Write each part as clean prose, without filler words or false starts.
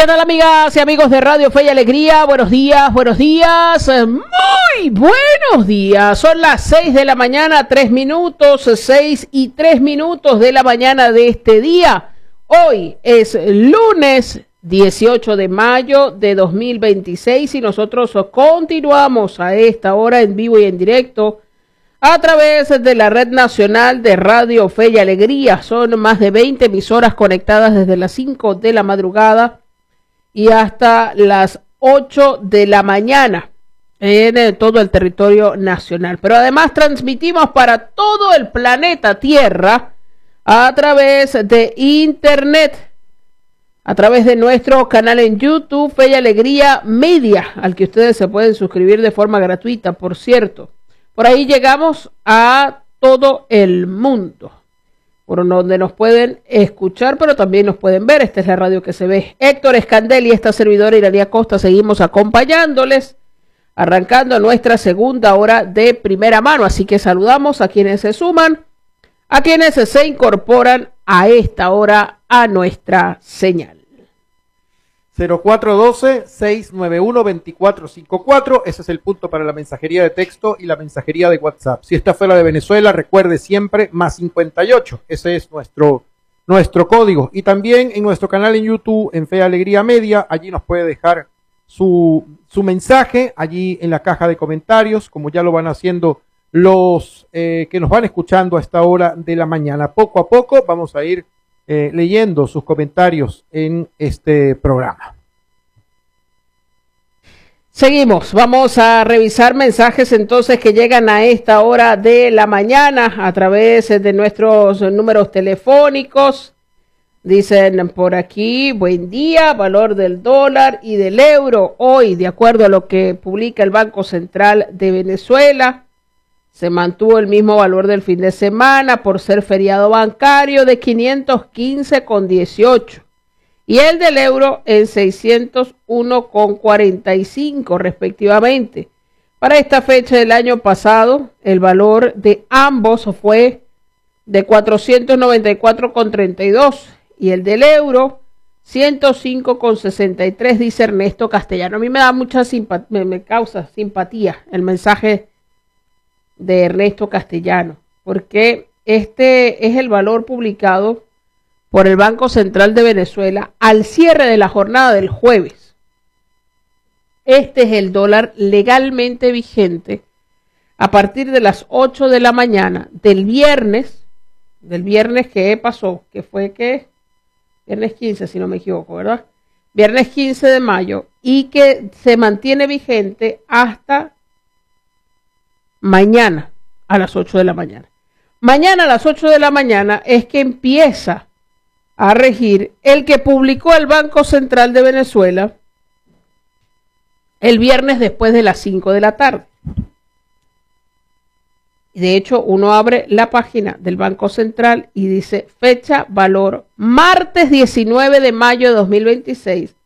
¿Qué tal, amigas y amigos de Radio Fe y Alegría? Buenos días, muy buenos días. Son las 6 de la mañana, 3 minutos, 6 y 3 minutos de la mañana de este día. Hoy es lunes 18 de mayo de 2026 y nosotros continuamos a esta hora en vivo y en directo a través de la Red Nacional de Radio Fe y Alegría. Son más de 20 emisoras conectadas desde las 5 de la madrugada y hasta las 8 de la mañana en todo el territorio nacional. Pero además transmitimos para todo el planeta Tierra a través de Internet, a través de nuestro canal en YouTube, Fe y Alegría Media, al que ustedes se pueden suscribir de forma gratuita, por cierto. Por ahí llegamos a todo el mundo, por donde nos pueden escuchar, pero también nos pueden ver. Esta es la radio que se ve. Héctor Escandel y esta servidora Iralia Costa seguimos acompañándoles, arrancando nuestra segunda hora de primera mano. Así que saludamos a quienes se suman, a quienes se incorporan a esta hora a nuestra señal. 0412-691-2454, ese es el punto para la mensajería de texto y la mensajería de WhatsApp. Si está fuera de Venezuela, recuerde siempre más 58, ese es nuestro código. Y también en nuestro canal en YouTube, en Fe y Alegría Media, allí nos puede dejar su mensaje, allí en la caja de comentarios, como ya lo van haciendo los que nos van escuchando a esta hora de la mañana. Poco a poco vamos a ir leyendo sus comentarios en este programa. Seguimos, vamos a revisar mensajes entonces que llegan a esta hora de la mañana a través de nuestros números telefónicos. Dicen por aquí, buen día, valor del dólar y del euro. Hoy, de acuerdo a lo que publica el Banco Central de Venezuela, se mantuvo el mismo valor del fin de semana por ser feriado bancario de 515,18 y el del euro en 601,45 respectivamente. Para esta fecha del año pasado, el valor de ambos fue de 494,32 y el del euro 105,63, dice Ernesto Castellano. A mí me da mucha me causa simpatía el mensaje de Ernesto Castellano, porque este es el valor publicado por el Banco Central de Venezuela al cierre de la jornada del jueves. Este es el dólar legalmente vigente a partir de las 8 de la mañana del viernes que pasó, que fue viernes 15, si no me equivoco, ¿verdad? Viernes 15 de mayo, y que se mantiene vigente hasta mañana a las 8 de la mañana. Mañana a las 8 de la mañana es que empieza a regir el que publicó el Banco Central de Venezuela el viernes después de las 5 de la tarde. De hecho, uno abre la página del Banco Central y dice fecha, valor, martes 19 de mayo de 2026,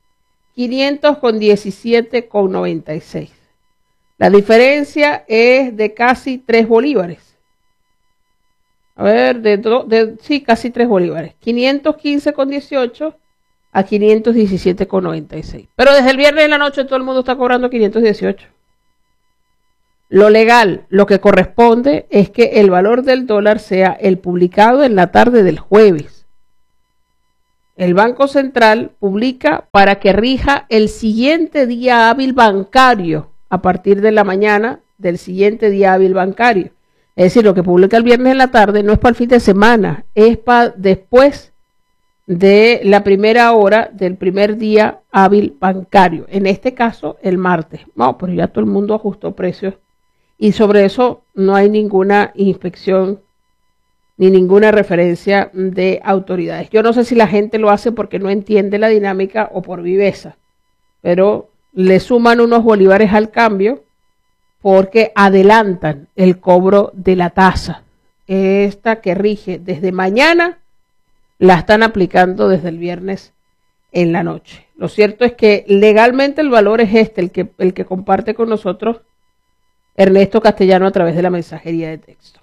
517,96. La diferencia es de casi 3 bolívares. A ver, sí, casi 3 bolívares. 515,18 a 517,96. Pero desde el viernes en la noche todo el mundo está cobrando 518. Lo legal, lo que corresponde es que el valor del dólar sea el publicado en la tarde del jueves. El Banco Central publica para que rija el siguiente día hábil bancario a partir de la mañana del siguiente día hábil bancario. Es decir, lo que publica el viernes en la tarde no es para el fin de semana, es para después de la primera hora del primer día hábil bancario. En este caso, el martes. No, pero ya todo el mundo ajustó precios y sobre eso no hay ninguna inspección ni ninguna referencia de autoridades. Yo no sé si la gente lo hace porque no entiende la dinámica o por viveza, pero le suman unos bolívares al cambio porque adelantan el cobro de la tasa. Esta que rige desde mañana la están aplicando desde el viernes en la noche. Lo cierto es que legalmente el valor es el que comparte con nosotros Ernesto Castellano a través de la mensajería de texto.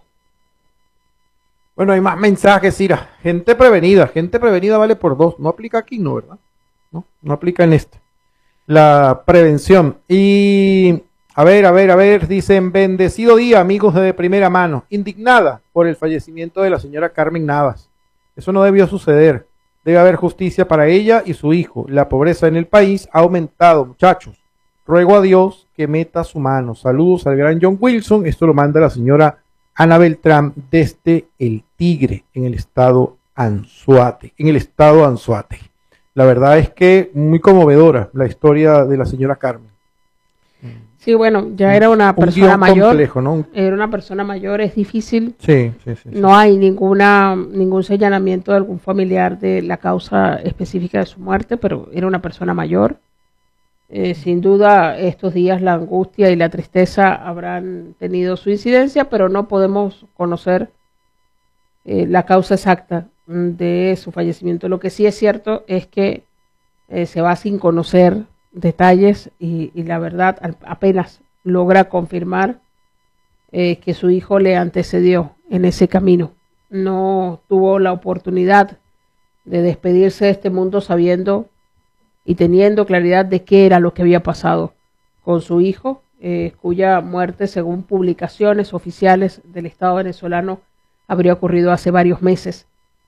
Bueno, hay más mensajes, Ira. Gente prevenida vale por 2. No aplica aquí, ¿no, verdad? ¿no? No aplica en esta. La prevención. Y a ver, dicen, bendecido día, amigos de primera mano, indignada por el fallecimiento de la señora Carmen Navas. Eso no debió suceder. Debe haber justicia para ella y su hijo. La pobreza en el país ha aumentado, muchachos. Ruego a Dios que meta su mano. Saludos al gran John Wilson. Esto lo manda la señora Ana Beltrán desde El Tigre, en el estado Anzoátegui. La verdad es que muy conmovedora la historia de la señora Carmen. Sí, bueno, ya era una persona mayor. Complejo, ¿no? Era una persona mayor, es difícil. Sí. No hay ningún señalamiento de algún familiar de la causa específica de su muerte, pero era una persona mayor. Sin duda, estos días la angustia y la tristeza habrán tenido su incidencia, pero no podemos conocer la causa exacta de su fallecimiento. Lo que sí es cierto es que se va sin conocer detalles y la verdad apenas logra confirmar que su hijo le antecedió en ese camino. No tuvo la oportunidad de despedirse de este mundo sabiendo y teniendo claridad de qué era lo que había pasado con su hijo, cuya muerte, según publicaciones oficiales del Estado venezolano, habría ocurrido hace varios meses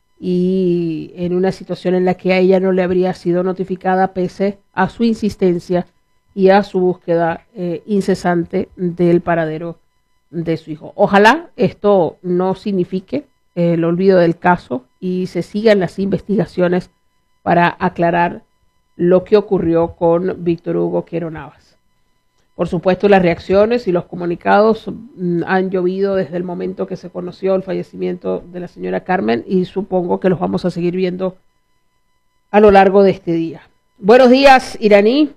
y en una situación en la que a ella no le habría sido notificada pese a su insistencia y a su búsqueda incesante del paradero de su hijo. Ojalá esto no signifique el olvido del caso y se sigan las investigaciones para aclarar lo que ocurrió con Víctor Hugo Quero Navas. Por supuesto, las reacciones y los comunicados han llovido desde el momento que se conoció el fallecimiento de la señora Carmen y supongo que los vamos a seguir viendo a lo largo de este día. Buenos días, Iraní,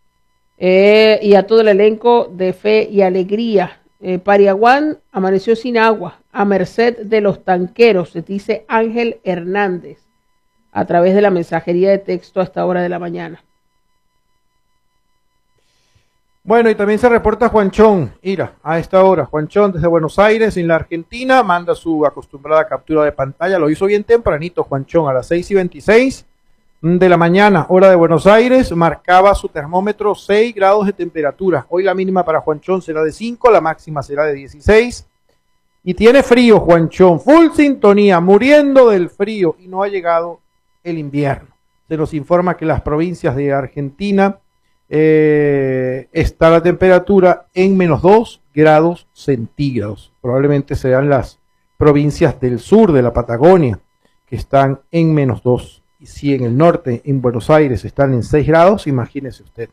y a todo el elenco de Fe y Alegría. Pariaguán amaneció sin agua, a merced de los tanqueros, se dice Ángel Hernández, a través de la mensajería de texto a esta hora de la mañana. Bueno, y también se reporta Juanchón, Ira, a esta hora. Juanchón desde Buenos Aires, en la Argentina, manda su acostumbrada captura de pantalla. Lo hizo bien tempranito Juanchón, a las 6:26 de la mañana, hora de Buenos Aires. Marcaba su termómetro 6 grados de temperatura. Hoy la mínima para Juanchón será de 5, la máxima será de 16. Y tiene frío Juanchón, full sintonía, muriendo del frío. Y no ha llegado el invierno. Se nos informa que las provincias de Argentina está la temperatura en -2 grados centígrados. Probablemente sean las provincias del sur de la Patagonia que están en -2. Y si en el norte, en Buenos Aires, están en 6 grados, imagínese usted.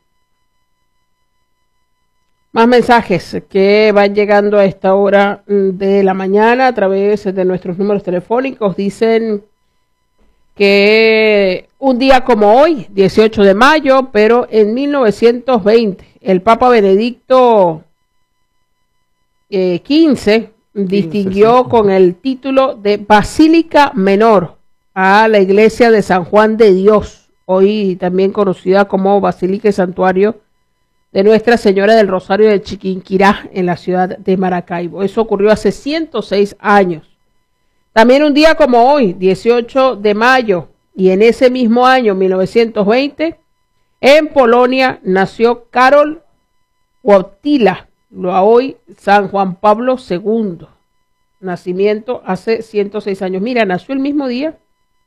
Más mensajes que van llegando a esta hora de la mañana a través de nuestros números telefónicos. Dicen que un día como hoy, 18 de mayo, pero en 1920, el Papa Benedicto XV distinguió sí, con el título de Basílica Menor a la iglesia de San Juan de Dios, hoy también conocida como Basílica y Santuario de Nuestra Señora del Rosario de Chiquinquirá, en la ciudad de Maracaibo. Eso ocurrió hace 106 años. También un día como hoy, 18 de mayo, y en ese mismo año, 1920, en Polonia nació Karol Wojtyła, hoy San Juan Pablo II. Nacimiento hace 106 años. Mira, nació el mismo día.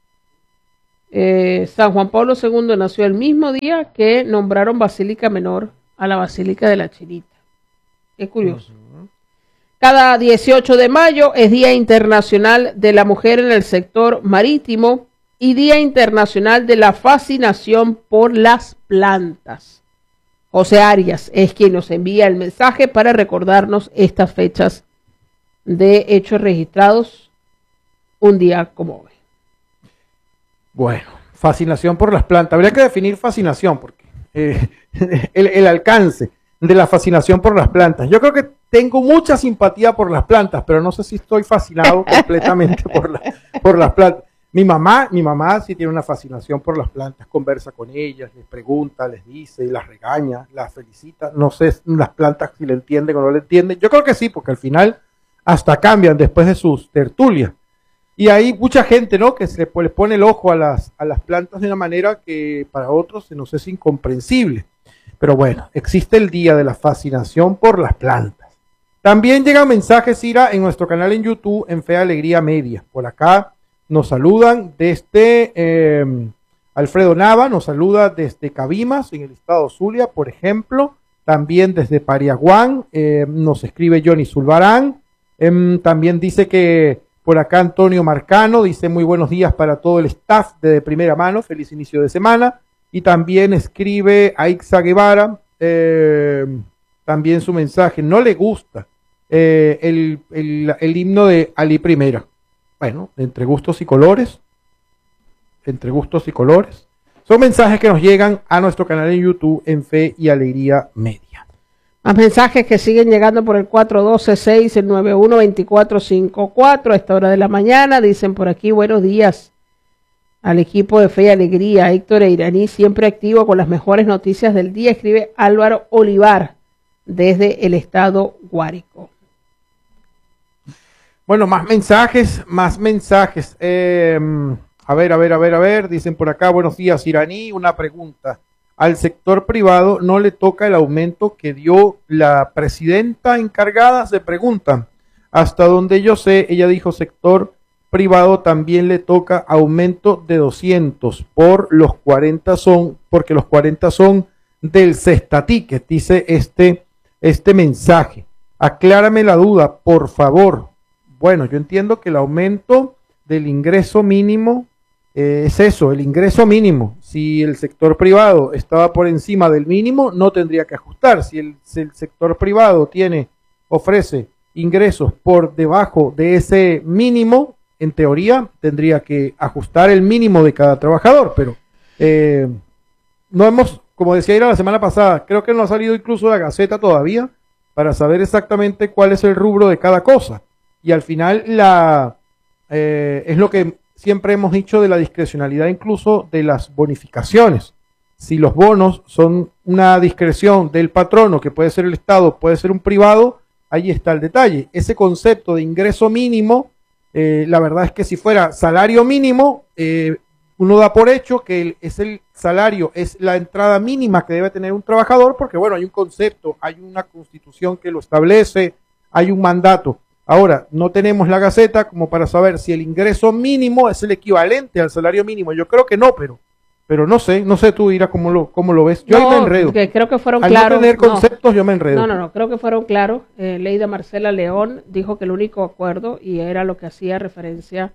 San Juan Pablo II nació el mismo día que nombraron Basílica Menor a la Basílica de la Chinita. Qué curioso. Cada 18 de mayo es Día Internacional de la Mujer en el Sector Marítimo y Día Internacional de la Fascinación por las Plantas. José Arias es quien nos envía el mensaje para recordarnos estas fechas de hechos registrados un día como hoy. Bueno, fascinación por las plantas. Habría que definir fascinación porque el alcance de la fascinación por las plantas. Yo creo que tengo mucha simpatía por las plantas, pero no sé si estoy fascinado completamente por las plantas. Mi mamá sí tiene una fascinación por las plantas, conversa con ellas, les pregunta, les dice, las regaña, las felicita. No sé las plantas si le entienden o no le entienden. Yo creo que sí, porque al final hasta cambian después de sus tertulias. Y hay mucha gente, ¿no? Que se le pone el ojo a las plantas de una manera que para otros se nos es incomprensible. Pero bueno, existe el día de la fascinación por las plantas. También llegan mensajes, Ira, en nuestro canal en YouTube, en Fe Alegría Media. Por acá nos saludan desde Alfredo Nava, nos saluda desde Cabimas, en el estado Zulia, por ejemplo. También desde Pariaguán, nos escribe Johnny Zulbarán. También dice que por acá Antonio Marcano dice muy buenos días para todo el staff de primera mano, feliz inicio de semana. Y también escribe Aixa Guevara, también su mensaje, no le gusta el himno de Ali Primera. Bueno, entre gustos y colores, son mensajes que nos llegan a nuestro canal en YouTube en Fe y Alegría Media. Más mensajes que siguen llegando por el 412-691-2454 a esta hora de la mañana. Dicen por aquí, buenos días al equipo de Fe y Alegría. Héctor Eiraní, siempre activo con las mejores noticias del día. Escribe Álvaro Olivar desde el estado Guárico. Bueno, más mensajes. A ver. Dicen por acá, buenos días, Iraní. Una pregunta. Al sector privado no le toca el aumento que dio la presidenta encargada, se preguntan. Hasta donde yo sé, ella dijo sector privado también le toca aumento de 200 porque los 40 son del Cesta Ticket, dice este mensaje. Aclárame la duda, por favor. Bueno, yo entiendo que el aumento del ingreso mínimo es eso, el ingreso mínimo. Si el sector privado estaba por encima del mínimo, no tendría que ajustar. Si el sector privado ofrece ingresos por debajo de ese mínimo, en teoría tendría que ajustar el mínimo de cada trabajador, pero no hemos, como decía Ira la semana pasada, creo que no ha salido incluso la Gaceta todavía para saber exactamente cuál es el rubro de cada cosa. Y al final es lo que siempre hemos dicho de la discrecionalidad incluso de las bonificaciones. Si los bonos son una discreción del patrono, que puede ser el Estado, puede ser un privado, ahí está el detalle. Ese concepto de ingreso mínimo, la verdad es que si fuera salario mínimo, uno da por hecho que es el salario, es la entrada mínima que debe tener un trabajador, porque bueno, hay un concepto, hay una constitución que lo establece, hay un mandato. Ahora, no tenemos la Gaceta como para saber si el ingreso mínimo es el equivalente al salario mínimo. Yo creo que no, pero no sé tú, Ira, cómo lo ves. Yo ahí me enredo. Que creo que fueron Al claros. No tener conceptos, yo me enredo. No, creo que fueron claros. Leida Marcela León dijo que el único acuerdo, y era lo que hacía referencia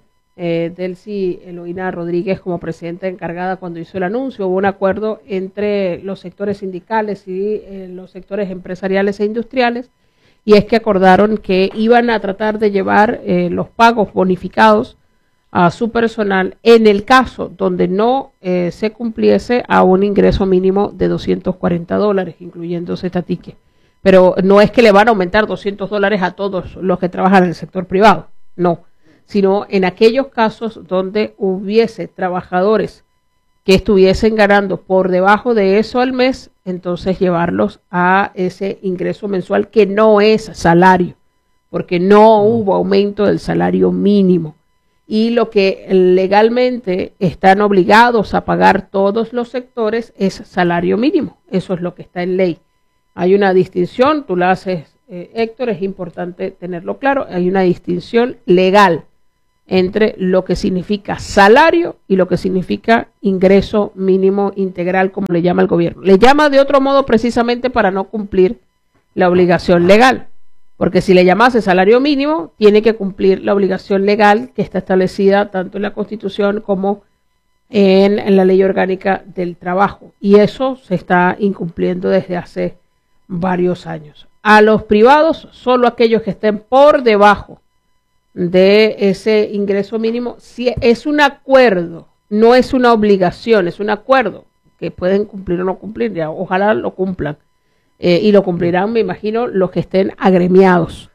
Delcy Eloína Rodríguez como presidenta encargada cuando hizo el anuncio, hubo un acuerdo entre los sectores sindicales y los sectores empresariales e industriales, y es que acordaron que iban a tratar de llevar los pagos bonificados a su personal en el caso donde no se cumpliese a un ingreso mínimo de $240, incluyendo Cesta Ticket. Pero no es que le van a aumentar $200 a todos los que trabajan en el sector privado, no, sino en aquellos casos donde hubiese trabajadores que estuviesen ganando por debajo de eso al mes, entonces llevarlos a ese ingreso mensual que no es salario, porque no hubo aumento del salario mínimo. Y lo que legalmente están obligados a pagar todos los sectores es salario mínimo. Eso es lo que está en ley. Hay una distinción, tú la haces, Héctor, es importante tenerlo claro, hay una distinción legal entre lo que significa salario y lo que significa ingreso mínimo integral, como le llama el gobierno. Le llama de otro modo precisamente para no cumplir la obligación legal, porque si le llamase salario mínimo, tiene que cumplir la obligación legal que está establecida tanto en la Constitución como en la Ley Orgánica del Trabajo, y eso se está incumpliendo desde hace varios años. A los privados, solo aquellos que estén por debajo de ese ingreso mínimo, si es un acuerdo, no es una obligación, es un acuerdo que pueden cumplir o no cumplir, ya, ojalá lo cumplan, y lo cumplirán, me imagino, los que estén agremiados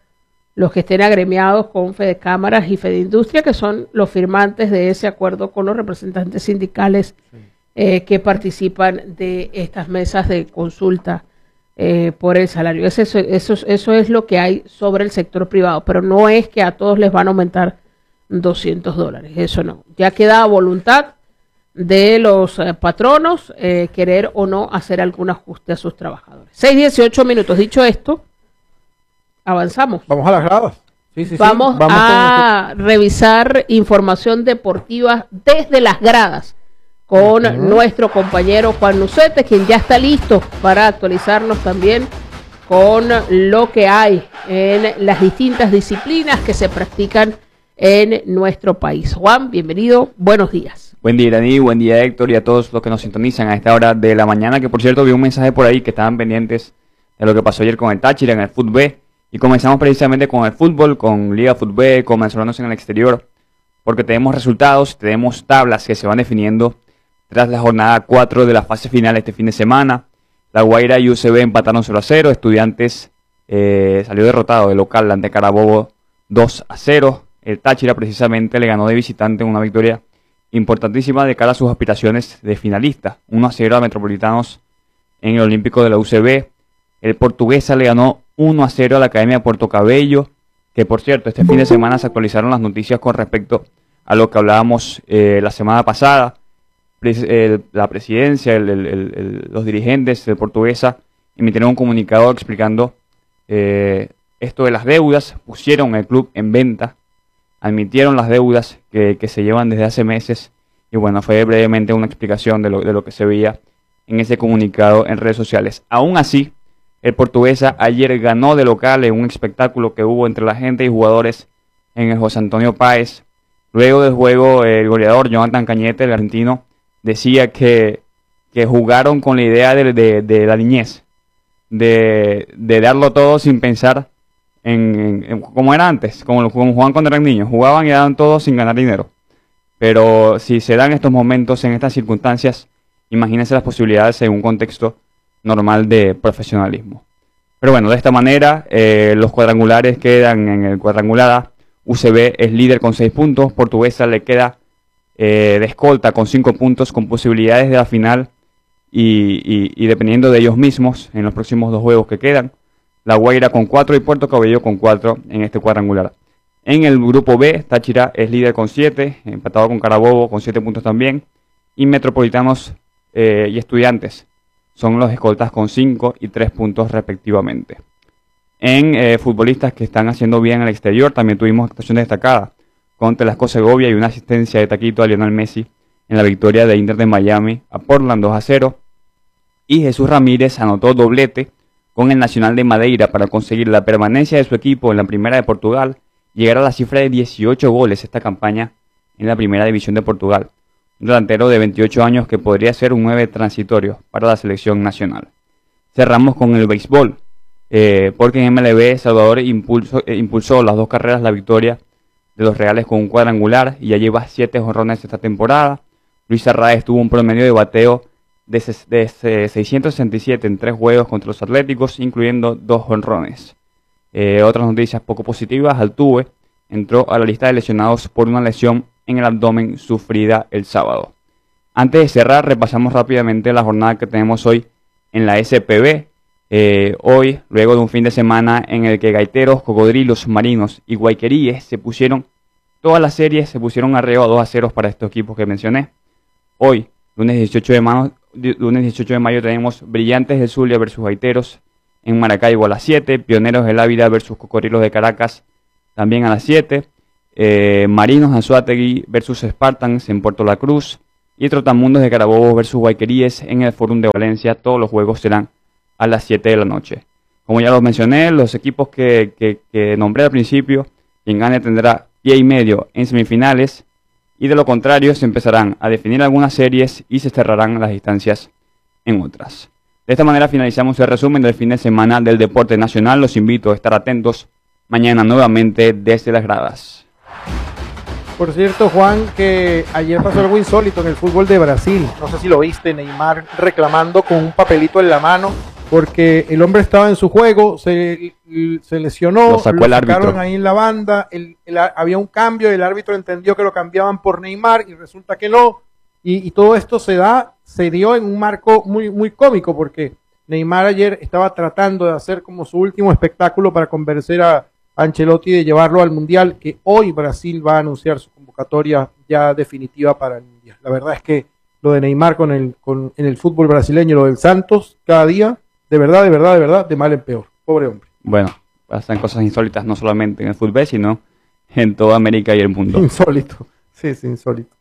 con Fedecámaras y Fedindustria, que son los firmantes de ese acuerdo con los representantes sindicales que participan de estas mesas de consulta por el salario. Eso es lo que hay sobre el sector privado, pero no es que a todos les van a aumentar $200. Eso no. Ya queda a voluntad de los patronos querer o no hacer algún ajuste a sus trabajadores. 6:18 minutos. Dicho esto, avanzamos. Vamos a las gradas. Sí, Vamos a revisar información deportiva desde las gradas con nuestro compañero Juan Lucete, quien ya está listo para actualizarnos también con lo que hay en las distintas disciplinas que se practican en nuestro país. Juan, bienvenido, buenos días. Buen día, Irani, buen día, Héctor, y a todos los que nos sintonizan a esta hora de la mañana, que por cierto vi un mensaje por ahí que estaban pendientes de lo que pasó ayer con el Táchira en el Fútbol B, y comenzamos precisamente con el fútbol, con Liga Fútbol B, con venezolanos en el exterior, porque tenemos resultados, tenemos tablas que se van definiendo tras la jornada 4 de la fase final este fin de semana. La Guaira y UCB empataron 0-0, Estudiantes salió derrotado de local ante Carabobo 2-0, el Táchira precisamente le ganó de visitante una victoria importantísima de cara a sus aspiraciones de finalista, 1-0 a Metropolitanos en el Olímpico de la UCB. El Portuguesa le ganó 1-0 a la Academia de Puerto Cabello, que por cierto, este fin de semana se actualizaron las noticias con respecto a lo que hablábamos la semana pasada. La presidencia, los dirigentes de Portuguesa emitieron un comunicado explicando esto de las deudas, pusieron el club en venta, admitieron las deudas que se llevan desde hace meses, y bueno, fue brevemente una explicación de lo que se veía en ese comunicado en redes sociales. Aún así, el Portuguesa ayer ganó de local en un espectáculo que hubo entre la gente y jugadores en el José Antonio Páez. Luego del juego, el goleador Jonathan Cañete, el argentino, decía que jugaron con la idea de la niñez, de darlo todo sin pensar en como era antes, como jugaban cuando eran niños, jugaban y daban todo sin ganar dinero. Pero si se dan estos momentos en estas circunstancias, imagínense las posibilidades en un contexto normal de profesionalismo. Pero bueno, de esta manera los cuadrangulares quedan en el cuadrangular A. UCB es líder con 6 puntos, Portuguesa le queda de escolta con 5 puntos, con posibilidades de la final y dependiendo de ellos mismos en los próximos 2 juegos que quedan. La Guaira con 4 y Puerto Cabello con 4 en este cuadrangular. En el grupo B, Táchira es líder con 7, empatado con Carabobo con 7 puntos también, y Metropolitanos y Estudiantes son los escoltas con 5 y 3 puntos respectivamente. En futbolistas que están haciendo bien en el exterior, también tuvimos actuaciones destacadas con Telasco Segovia y una asistencia de taquito a Lionel Messi en la victoria de Inter de Miami a Portland 2-0. Y Jesús Ramírez anotó doblete con el Nacional de Madeira para conseguir la permanencia de su equipo en la Primera de Portugal, llegar a la cifra de 18 goles esta campaña en la Primera División de Portugal. Un delantero de 28 años que podría ser un 9 transitorio para la selección nacional. Cerramos con el béisbol, porque en MLB Salvador impulsó las 2 carreras la victoria de los Reales con un cuadrangular y ya lleva 7 jonrones esta temporada. Luis Arraez tuvo un promedio de bateo de 667 en 3 juegos contra los Atléticos, incluyendo 2 jonrones. Otras noticias poco positivas: Altuve entró a la lista de lesionados por una lesión en el abdomen sufrida el sábado. Antes de cerrar, repasamos rápidamente la jornada que tenemos hoy en la SPB. Hoy, luego de un fin de semana en el que Gaiteros, Cocodrilos, Marinos y Guayqueríes todas las series se pusieron arreo a 2-0 para estos equipos que mencioné. Hoy, lunes 18 de mayo, tenemos Brillantes del Zulia versus Gaiteros en Maracaibo a las 7, Pioneros del Ávila versus Cocodrilos de Caracas también a las 7, Marinos Anzoátegui versus Spartans en Puerto La Cruz y Trotamundos de Carabobo versus Guayqueríes en el Fórum de Valencia. Todos los juegos serán a las 7 de la noche. Como ya los mencioné, los equipos que nombré al principio, quien gane tendrá pie y medio en semifinales, y de lo contrario se empezarán a definir algunas series y se cerrarán las distancias en otras. De esta manera finalizamos el resumen del fin de semana del deporte nacional. Los invito a estar atentos mañana nuevamente desde las gradas. Por cierto, Juan, que ayer pasó algo insólito en el fútbol de Brasil. No sé si lo viste, Neymar reclamando con un papelito en la mano porque el hombre estaba en su juego, se lesionó, lo sacaron ahí en la banda, había un cambio, el árbitro entendió que lo cambiaban por Neymar y resulta que no, y todo esto se dio en un marco muy cómico, porque Neymar ayer estaba tratando de hacer como su último espectáculo para convencer a a Ancelotti de llevarlo al Mundial, que hoy Brasil va a anunciar su convocatoria ya definitiva para el Mundial. La verdad es que lo de Neymar en el fútbol brasileño, lo del Santos, cada día, de verdad, de mal en peor. Pobre hombre. Bueno, pasan cosas insólitas no solamente en el fútbol, sino en toda América y el mundo. Insólito, sí, insólito.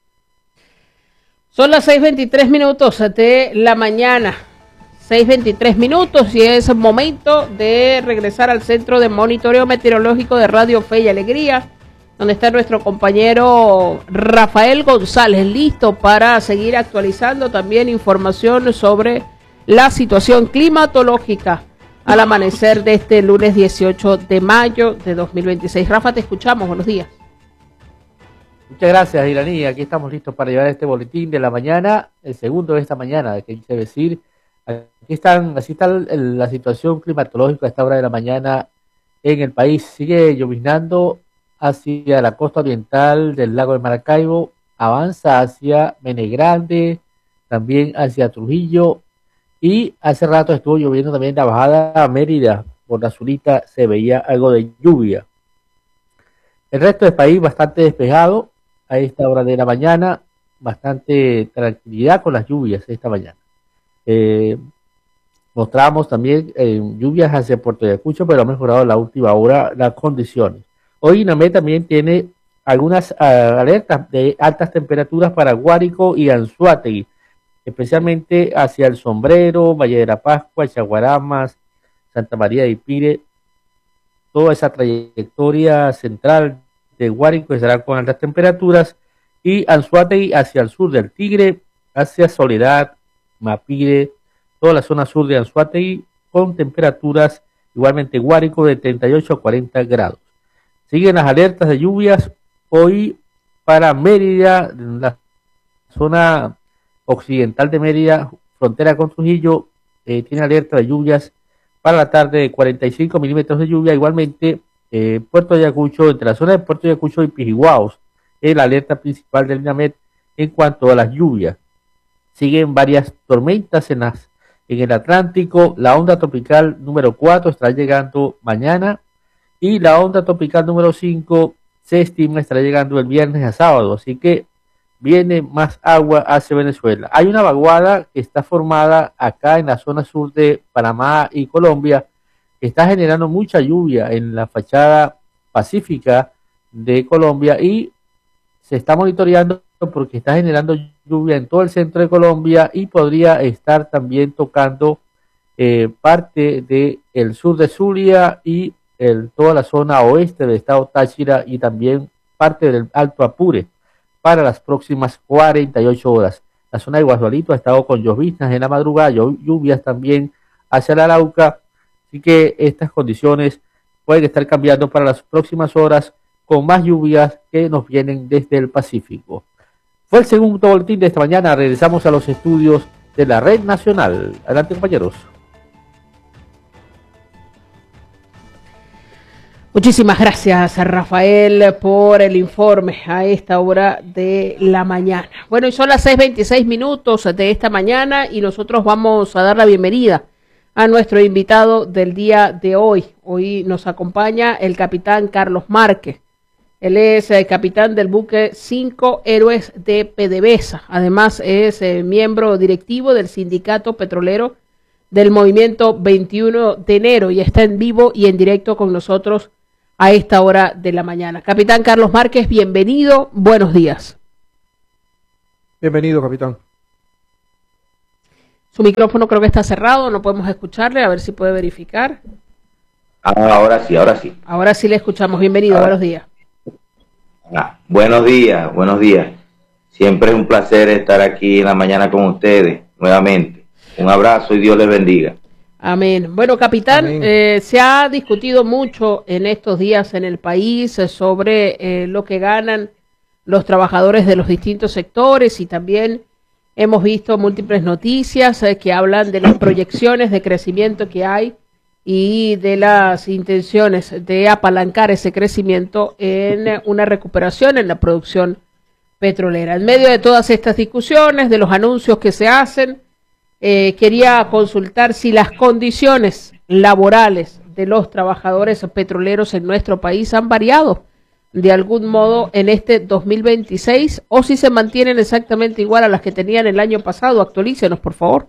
Son las 6:23 minutos de la mañana. 6:23 minutos y es momento de regresar al Centro de Monitoreo Meteorológico de Radio Fe y Alegría, donde está nuestro compañero Rafael González, listo para seguir actualizando también información sobre la situación climatológica al amanecer de este lunes 18 de mayo de 2026. Rafa, te escuchamos, buenos días. Muchas gracias, Iraní. Aquí estamos listos para llevar este boletín de la mañana, el segundo de esta mañana, que quise decir. Así está la situación climatológica a esta hora de la mañana en el país. Sigue lloviznando hacia la costa oriental del lago de Maracaibo, avanza hacia Menegrande, también hacia Trujillo, y hace rato estuvo lloviendo también en la bajada a Mérida. Por la Zulita se veía algo de lluvia. El resto del país bastante despejado a esta hora de la mañana, bastante tranquilidad con las lluvias esta mañana. Mostramos también lluvias hacia Puerto Ayacucho, pero ha mejorado en la última hora las condiciones. Hoy INAMED también tiene algunas alertas de altas temperaturas para Guárico y Anzoátegui, especialmente hacia El Sombrero, Valle de la Pascua, Chaguaramas, Santa María de Ipire. Toda esa trayectoria central de Guárico estará con altas temperaturas, y Anzoátegui hacia el sur del Tigre, hacia Soledad, Mapire, toda la zona sur de Anzoátegui con temperaturas igualmente Guárico de 38 a 40 grados. Siguen las alertas de lluvias hoy para Mérida, la zona occidental de Mérida, frontera con Trujillo, tiene alerta de lluvias para la tarde de 45 milímetros de lluvia. Igualmente Puerto Ayacucho, entre la zona de Puerto Ayacucho y Pijiguaos, es la alerta principal del INAMED en cuanto a las lluvias. Siguen varias tormentas en el Atlántico. La onda tropical número 4 estará llegando mañana, y la onda tropical número 5 se estima estará llegando el viernes a sábado, así que viene más agua hacia Venezuela. Hay una vaguada que está formada acá en la zona sur de Panamá y Colombia, que está generando mucha lluvia en la fachada pacífica de Colombia, y se está monitoreando porque está generando lluvia en todo el centro de Colombia, y podría estar también tocando parte del sur de Zulia y toda la zona oeste del estado Táchira, y también parte del Alto Apure para las próximas 48 horas. La zona de Guasualito ha estado con lloviznas en la madrugada, lluvias también hacia la Arauca, así que estas condiciones pueden estar cambiando para las próximas horas, con más lluvias que nos vienen desde el Pacífico. Fue el segundo boletín de esta mañana. Regresamos a los estudios de la Red Nacional. Adelante, compañeros. Muchísimas gracias, Rafael, por el informe a esta hora de la mañana. Bueno, y son las 6:26 minutos de esta mañana, y nosotros vamos a dar la bienvenida a nuestro invitado del día de hoy. Hoy nos acompaña el capitán Carlos Márquez. Él es capitán del buque 5 Héroes de PDVSA. Además es miembro directivo del Sindicato Petrolero del Movimiento 21 de Enero, y está en vivo y en directo con nosotros a esta hora de la mañana. Capitán Carlos Márquez, bienvenido, buenos días. Bienvenido, capitán. Su micrófono creo que está cerrado, no podemos escucharle, a ver si puede verificar. Ahora sí, ahora sí. Ahora sí le escuchamos, bienvenido, buenos días. Buenos días, buenos días. Siempre es un placer estar aquí en la mañana con ustedes, nuevamente. Un abrazo y Dios les bendiga. Amén. Bueno, capitán, se ha discutido mucho en estos días en el país sobre lo que ganan los trabajadores de los distintos sectores, y también hemos visto múltiples noticias que hablan de las proyecciones de crecimiento que hay y de las intenciones de apalancar ese crecimiento en una recuperación en la producción petrolera. En medio de todas estas discusiones, de los anuncios que se hacen, quería consultar si las condiciones laborales de los trabajadores petroleros en nuestro país han variado de algún modo en este 2026 o si se mantienen exactamente igual a las que tenían el año pasado. Actualícenos, por favor.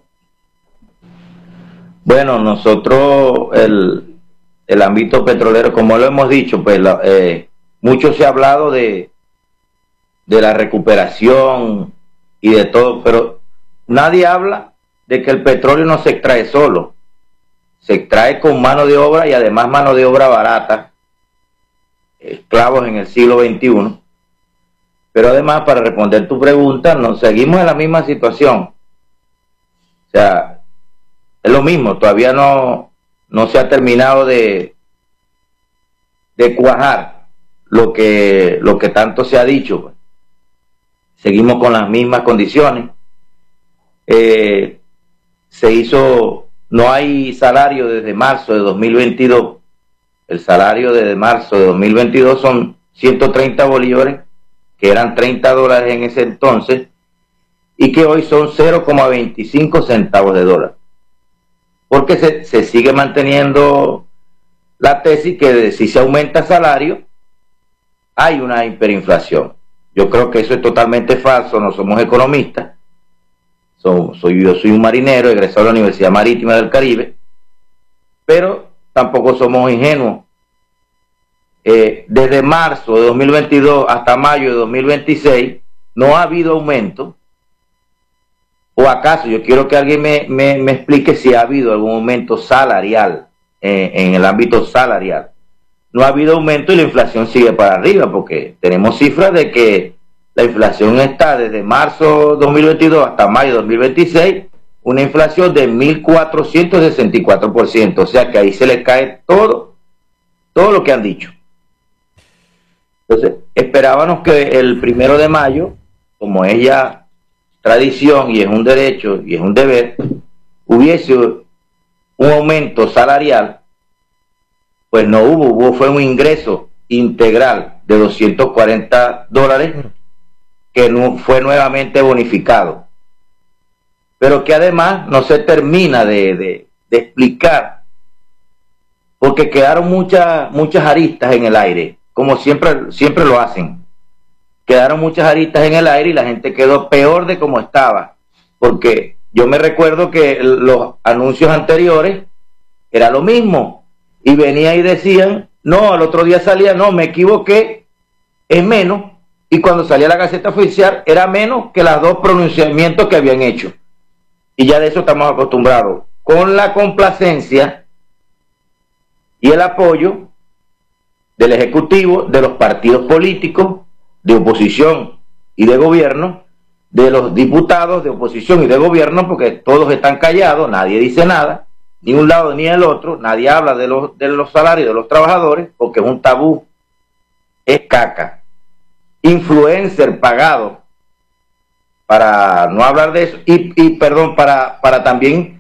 Bueno, nosotros, el ámbito petrolero, como lo hemos dicho, pues mucho se ha hablado de la recuperación y de todo, pero nadie habla de que el petróleo no se extrae solo, se extrae con mano de obra y además mano de obra barata, esclavos en el siglo XXI, pero además, para responder tu pregunta, nos seguimos en la misma situación, o sea, es lo mismo, todavía no se ha terminado de cuajar lo que tanto se ha dicho, pues. Seguimos con las mismas condiciones, no hay salario desde marzo de 2022. El salario desde marzo de 2022 son 130 bolívares, que eran $30 en ese entonces, y que hoy son 0,25 centavos de dólar. Porque se sigue manteniendo la tesis que si se aumenta el salario, hay una hiperinflación. Yo creo que eso es totalmente falso, no somos economistas. Yo soy un marinero, egresado de la Universidad Marítima del Caribe, pero tampoco somos ingenuos. Desde marzo de 2022 hasta mayo de 2026 no ha habido aumento, o acaso yo quiero que alguien me explique si ha habido algún aumento salarial en el ámbito salarial. No ha habido aumento y la inflación sigue para arriba, porque tenemos cifras de que la inflación está desde marzo 2022 hasta mayo 2026, una inflación de 1.464%, o sea que ahí se le cae todo lo que han dicho. Entonces, esperábamos que el 1 de mayo, como es ya tradición y es un derecho y es un deber, hubiese un aumento salarial. Pues no fue un ingreso integral de $240 que no fue nuevamente bonificado, pero que además no se termina de explicar, porque quedaron muchas aristas en el aire, como siempre lo hacen. Quedaron muchas aristas en el aire y la gente quedó peor de como estaba, porque yo me recuerdo que los anuncios anteriores era lo mismo, y venía y decían, no, al otro día salía, no, me equivoqué, es menos, y cuando salía la Gaceta Oficial era menos que los dos pronunciamientos que habían hecho. Y ya de eso estamos acostumbrados. Con la complacencia y el apoyo del Ejecutivo, de los partidos políticos, de oposición y de gobierno, de los diputados de oposición y de gobierno, porque todos están callados, nadie dice nada, ni un lado ni el otro, nadie habla de los salarios de los trabajadores, porque es un tabú, es caca. Influencer pagado para no hablar de eso y perdón, para también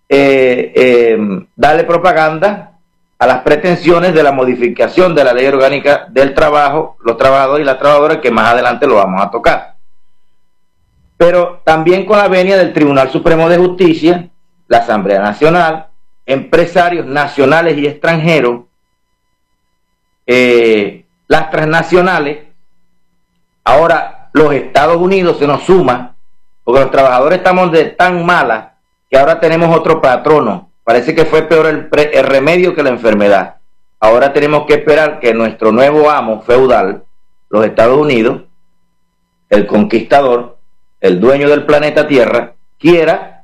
darle propaganda a las pretensiones de la modificación de la ley orgánica del trabajo, los trabajadores y las trabajadoras, que más adelante lo vamos a tocar. Pero también con la venia del Tribunal Supremo de Justicia, la Asamblea Nacional, empresarios nacionales y extranjeros, las transnacionales. Ahora los Estados Unidos se nos suman, porque los trabajadores estamos de tan malas que ahora tenemos otro patrono. Parece que fue peor el remedio que la enfermedad. Ahora tenemos que esperar que nuestro nuevo amo feudal, los Estados Unidos, el conquistador, el dueño del planeta Tierra, quiera